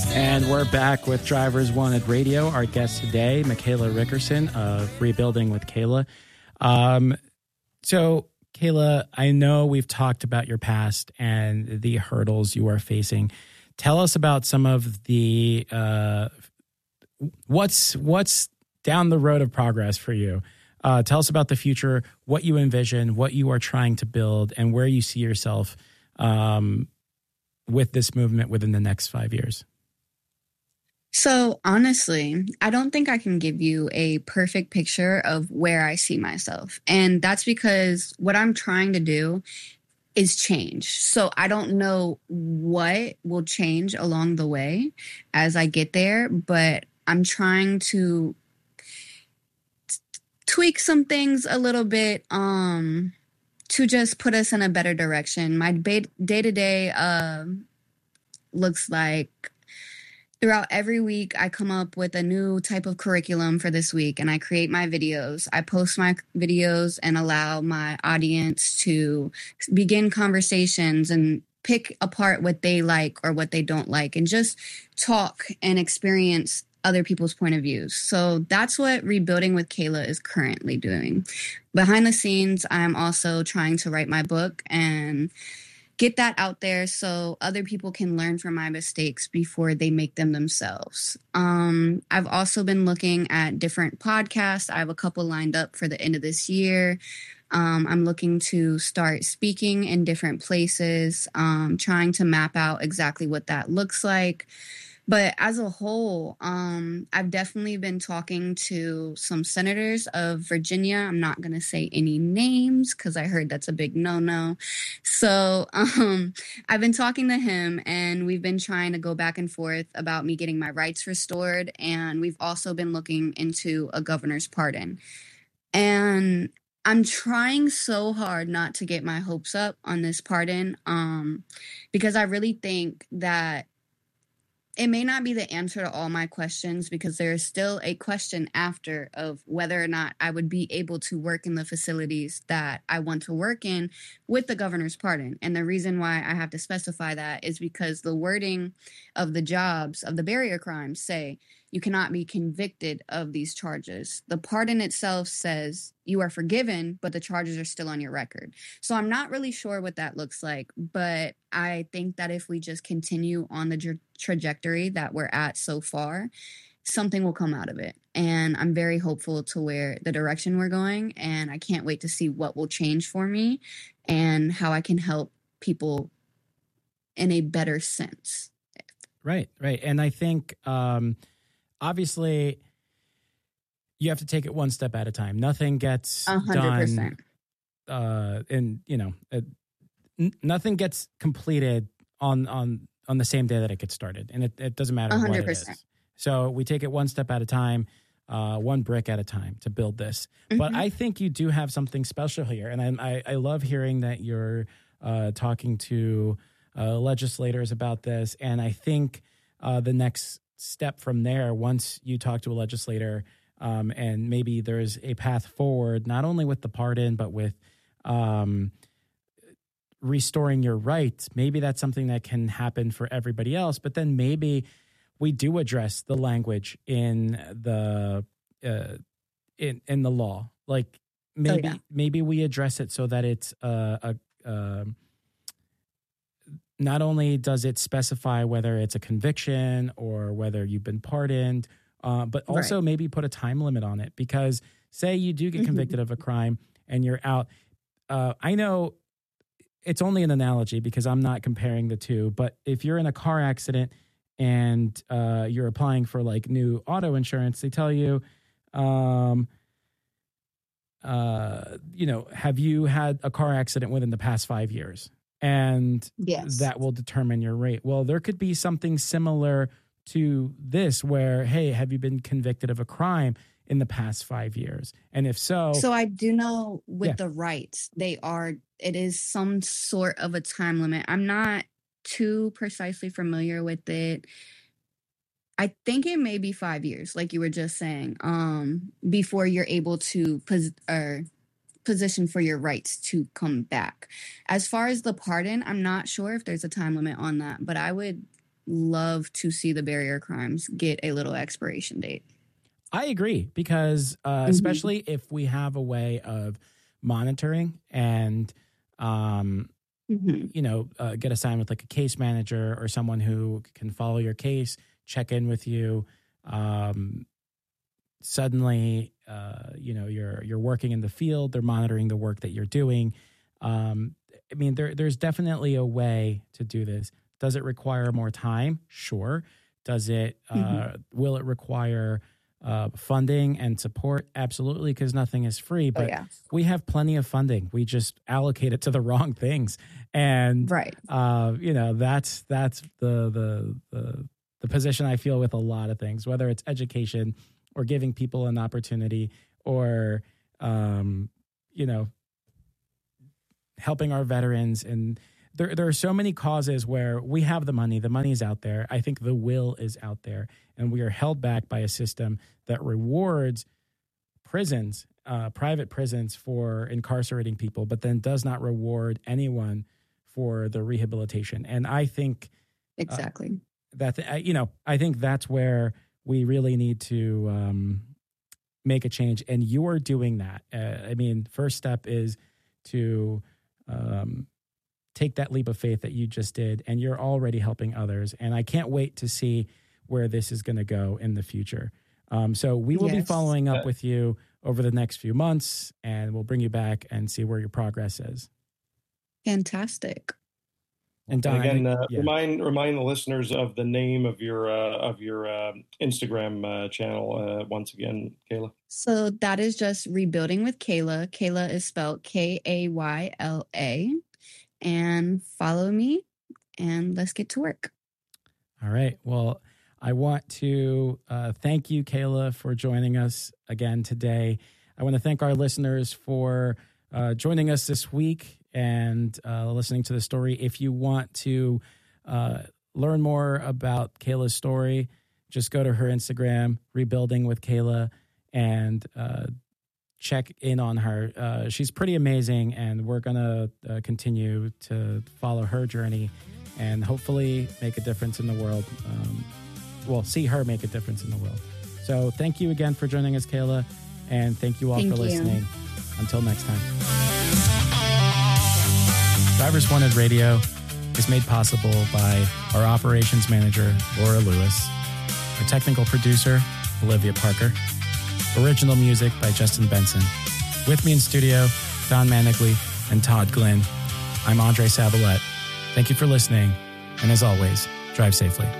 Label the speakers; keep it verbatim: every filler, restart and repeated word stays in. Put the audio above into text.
Speaker 1: And we're back with Drivers Wanted Radio. Our guest today, Michaela Rickerson of Rebuilding with Kayla. Um, so, Kayla, I know we've talked about your past and the hurdles you are facing. Tell us about some of the uh, what's what's down the road of progress for you. Uh, tell us about the future, what you envision, what you are trying to build, and where you see yourself um, with this movement within the next five years.
Speaker 2: So honestly, I don't think I can give you a perfect picture of where I see myself. And that's because what I'm trying to do is change. So I don't know what will change along the way as I get there, but I'm trying to tweak some things a little bit um, to just put us in a better direction. My day to day uh, looks like throughout every week, I come up with a new type of curriculum for this week, and I create my videos. I post my videos and allow my audience to begin conversations and pick apart what they like or what they don't like, and just talk and experience other people's point of views. So that's what Rebuilding with Kayla is currently doing. Behind the scenes, I'm also trying to write my book and get that out there so other people can learn from my mistakes before they make them themselves. Um, I've also been looking at different podcasts. I have a couple lined up for the end of this year. Um, I'm looking to start speaking in different places, um, trying to map out exactly what that looks like. But as a whole, um, I've definitely been talking to some senators of Virginia. I'm not going to say any names because I heard that's a big no-no. So um, I've been talking to him, and we've been trying to go back and forth about me getting my rights restored. And we've also been looking into a governor's pardon. And I'm trying so hard not to get my hopes up on this pardon um, because I really think that it may not be the answer to all my questions, because there is still a question after of whether or not I would be able to work in the facilities that I want to work in with the governor's pardon. And the reason why I have to specify that is because the wording of the jobs of the barrier crimes say you cannot be convicted of these charges. The pardon itself says you are forgiven, but the charges are still on your record. So I'm not really sure what that looks like, but I think that if we just continue on the tra- trajectory that we're at so far, something will come out of it. And I'm very hopeful to where the direction we're going, and I can't wait to see what will change for me and how I can help people in a better sense.
Speaker 1: Right, right. And I think um, obviously you have to take it one step at a time. Nothing gets
Speaker 2: one hundred percent
Speaker 1: done, uh, and you know, it, n- nothing gets completed on on on the same day that it gets started, and it, it doesn't matter
Speaker 2: one hundred percent.
Speaker 1: what it is. So we take it one step at a time, uh, one brick at a time to build this. Mm-hmm. But I think you do have something special here, and I I, I love hearing that you're uh, talking to uh, legislators about this, and I think uh, the next step from there, once you talk to a legislator. Um, and maybe there's a path forward, not only with the pardon, but with um, restoring your rights. Maybe that's something that can happen for everybody else. But then maybe we do address the language in the uh, in in the law. Like maybe oh, yeah. maybe we address it so that it's uh, a. a not only does it specify whether it's a conviction or whether you've been pardoned. Uh, but also right. maybe put a time limit on it, because say you do get convicted mm-hmm. of a crime and you're out. Uh, I know it's only an analogy because I'm not comparing the two, but if you're in a car accident and uh, you're applying for like new auto insurance, they tell you, um, uh, you know, have you had a car accident within the past five years? And
Speaker 2: yes.
Speaker 1: that will determine your rate. Well, there could be something similar to this where, hey, have you been convicted of a crime in the past five years? And if so...
Speaker 2: So I do know with
Speaker 1: yeah.
Speaker 2: the rights, they are, it is some sort of a time limit. I'm not too precisely familiar with it. I think it may be five years, like you were just saying, um, before you're able to pos- or position for your rights to come back. As far as the pardon, I'm not sure if there's a time limit on that, but I would love to see the barrier crimes get a little expiration date.
Speaker 1: I agree, because uh, mm-hmm. especially if we have a way of monitoring and, um, mm-hmm. you know, uh, get assigned with like a case manager or someone who can follow your case, check in with you. Um, suddenly, uh, you know, you're you're working in the field. They're monitoring the work that you're doing. Um, I mean, there there's definitely a way to do this. Does it require more time? Sure. Does it? Uh, mm-hmm. Will it require uh, funding and support? Absolutely, because nothing is free. But
Speaker 2: oh, yeah.
Speaker 1: we have plenty of funding. We just allocate it to the wrong things, and
Speaker 2: right.
Speaker 1: Uh, you know, that's that's the the the the position I feel with a lot of things, whether it's education or giving people an opportunity, or um, you know, helping our veterans. And there there are so many causes where we have the money. The money is out there. I think the will is out there, and we are held back by a system that rewards prisons, uh, private prisons, for incarcerating people, but then does not reward anyone for the rehabilitation. And I think
Speaker 2: exactly
Speaker 1: uh, that th- you know I think that's where we really need to um, make a change. And you're doing that. Uh, I mean, first step is to um, take that leap of faith that you just did, and you're already helping others. And I can't wait to see where this is going to go in the future. Um, so we will yes. be following up with you over the next few months, and we'll bring you back and see where your progress is.
Speaker 2: Fantastic.
Speaker 3: And, Don, and again, uh, yeah. remind remind the listeners of the name of your uh, of your uh, Instagram uh, channel uh, once again, Kayla.
Speaker 2: So that is just Rebuilding with Kayla. Kayla is spelled K A Y L A. And follow me, and let's get to work.
Speaker 1: All right. Well, I want to uh, thank you, Kayla, for joining us again today. I want to thank our listeners for uh, joining us this week and uh, listening to the story. If you want to uh, learn more about Kayla's story, just go to her Instagram, Rebuilding with Kayla, and uh, check in on her. Uh, she's pretty amazing, and we're going to uh, continue to follow her journey and hopefully make a difference in the world. Um, well, see her make a difference in the world. So thank you again for joining us, Kayla, and thank you all
Speaker 2: thank
Speaker 1: for
Speaker 2: you.
Speaker 1: listening. Until next time. Drivers Wanted Radio is made possible by our operations manager, Laura Lewis, our technical producer, Olivia Parker, original music by Justin Benson. With me in studio, Don Manigli and Todd Glynn. I'm Andre Savalette. Thank you for listening, and as always, drive safely.